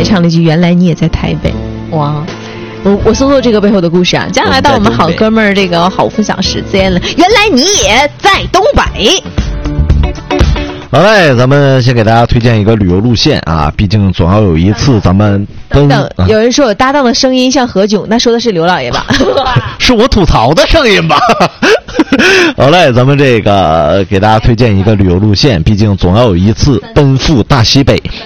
唱了一句原来你也在台北。哇，我搜搜这个背后的故事啊。接下来到我们好哥们儿这个好分享时间了，原来你也在东北。 好嘞，咱们先给大家推荐一个旅游路线啊，毕竟总要有一次咱们有人说有搭档的声音像何炅，那说的是刘老爷吧？ 是我吐槽的声音吧？好嘞，咱们这个给大家推荐一个旅游路线，毕竟总要有一次奔赴大西北。